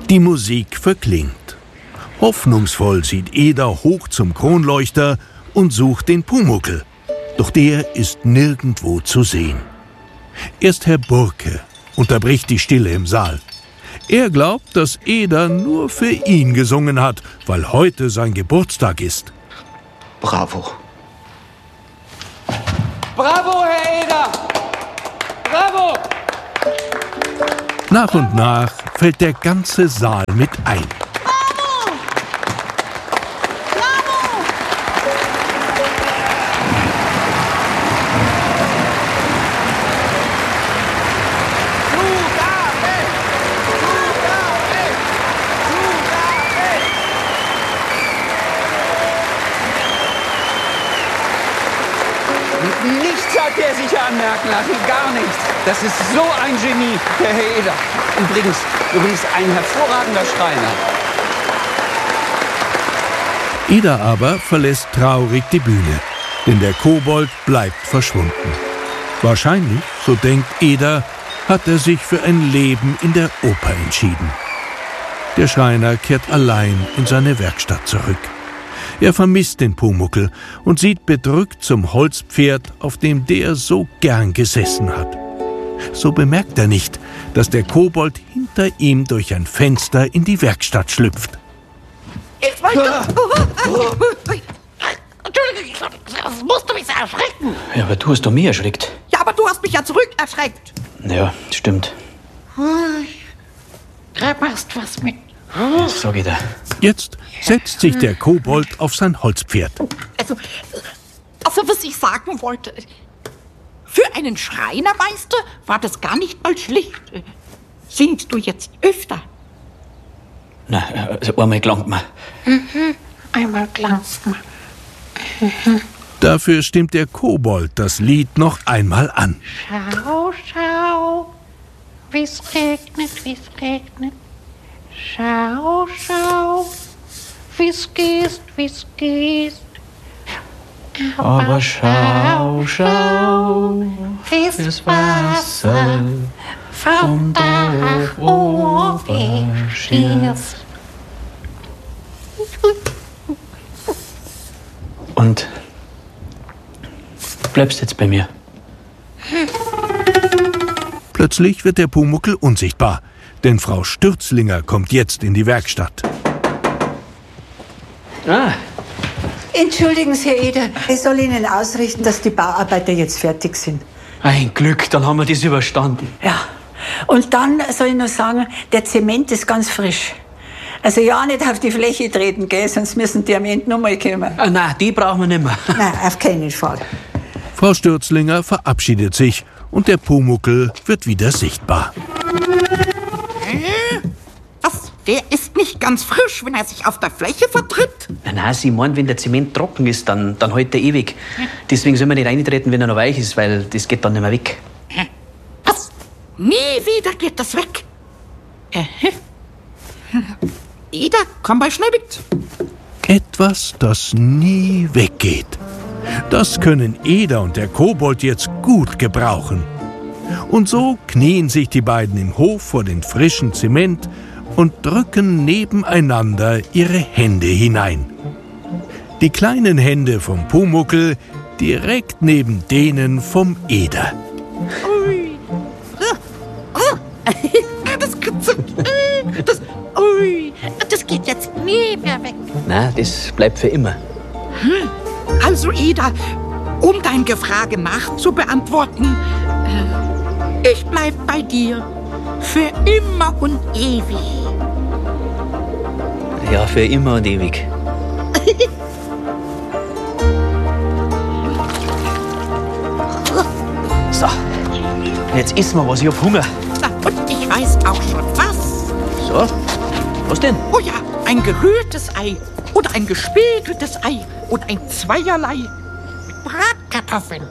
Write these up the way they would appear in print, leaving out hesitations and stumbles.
Die Musik verklingt. Hoffnungsvoll sieht Eder hoch zum Kronleuchter und sucht den Pumuckl. Doch der ist nirgendwo zu sehen. Erst Herr Burke unterbricht die Stille im Saal. Er glaubt, dass Eder nur für ihn gesungen hat, weil heute sein Geburtstag ist. Bravo. Bravo, Herr Eder! Bravo! Nach und nach fällt der ganze Saal mit ein. Bravo! Bravo! Nichts hat er sich anmerken lassen, gar nichts. Das ist so ein Genie, der Herr Eder. Übrigens ein hervorragender Schreiner. Eder aber verlässt traurig die Bühne, denn der Kobold bleibt verschwunden. Wahrscheinlich, so denkt Eder, hat er sich für ein Leben in der Oper entschieden. Der Schreiner kehrt allein in seine Werkstatt zurück. Er vermisst den Pumuckl und sieht bedrückt zum Holzpferd, auf dem der so gern gesessen hat. So bemerkt er nicht, dass der Kobold hinter ihm durch ein Fenster in die Werkstatt schlüpft. Ich wollte... Entschuldigung, das musst du mich so erschrecken. Ja, aber du hast doch mich erschreckt. Ja, aber du hast mich ja zurück erschreckt. Ja, stimmt. Da machst was mit. Sag ich dir. Jetzt setzt sich der Kobold auf sein Holzpferd. Also, was ich sagen wollte... Für einen Schreinermeister war das gar nicht mal schlecht. Singst du jetzt öfter? Na, also einmal gelangt mir. Einmal glänzt man. Dafür stimmt der Kobold das Lied noch einmal an. Schau, schau, wie's regnet, wie's regnet. Schau, schau, wie's gießt, wie's gießt. Aber schau, schau, das Wasser vom Dach oben schießt. Und bleibst jetzt bei mir. Plötzlich wird der Pumuckl unsichtbar, denn Frau Stürzlinger kommt jetzt in die Werkstatt. Ah, Entschuldigen Sie, Herr Eder, ich soll Ihnen ausrichten, dass die Bauarbeiter jetzt fertig sind. ein Glück, dann haben wir das überstanden. Ja, und dann soll ich noch sagen, der Zement ist ganz frisch. Also ja, nicht auf die Fläche treten, gell, sonst müssen die am Ende noch mal kommen. Ah, nein, die brauchen wir nicht mehr. Nein, auf keinen Fall. Frau Stürzlinger verabschiedet sich und der Pumuckl wird wieder sichtbar. Der ist nicht ganz frisch, wenn er sich auf der Fläche vertritt. Nein, sie meint, wenn der Zement trocken ist, dann hält er ewig. Deswegen soll man nicht reintreten, wenn er noch weich ist, weil das geht dann nicht mehr weg. Was? Nie wieder geht das weg. Eder, komm mal schnell mit. Etwas, das nie weggeht. Das können Eder und der Kobold jetzt gut gebrauchen. Und so knien sich die beiden im Hof vor den frischen Zement und drücken nebeneinander ihre Hände hinein. Die kleinen Hände vom Pumuckl direkt neben denen vom Eder. Ui. Das kitzelt. Das geht jetzt nie mehr weg. Nein, das bleibt für immer. Also, Eder, um dein Gefrage nachzubeantworten, ich bleib bei dir. Für immer und ewig. Ja, für immer und ewig. So, jetzt essen wir was, ich hab Hunger. Und ich weiß auch schon was. So, was denn? Oh ja, ein gerührtes Ei oder ein gespiegeltes Ei und ein Zweierlei mit Bratkartoffeln.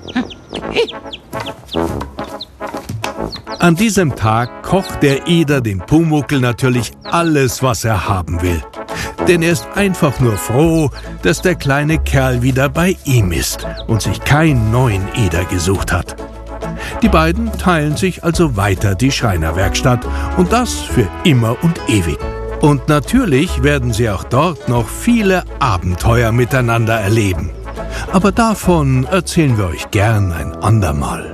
An diesem Tag kocht der Eder dem Pumuckl natürlich alles, was er haben will. Denn er ist einfach nur froh, dass der kleine Kerl wieder bei ihm ist und sich keinen neuen Eder gesucht hat. Die beiden teilen sich also weiter die Schreinerwerkstatt und das für immer und ewig. Und natürlich werden sie auch dort noch viele Abenteuer miteinander erleben. Aber davon erzählen wir euch gern ein andermal.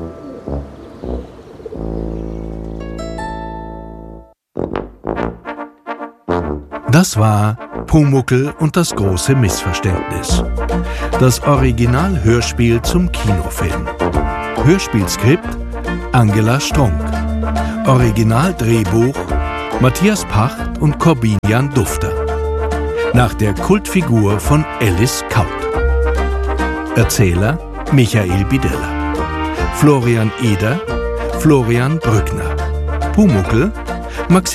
Das war Pumuckl und das große Missverständnis. Das Original-Hörspiel zum Kinofilm. Hörspielskript Angela Strunk. Originaldrehbuch Matthias Pacht und Corbinian Dufter. Nach der Kultfigur von Alice Kaut. Erzähler Michael Bidella. Florian Eder, Florian Brückner. Pumuckl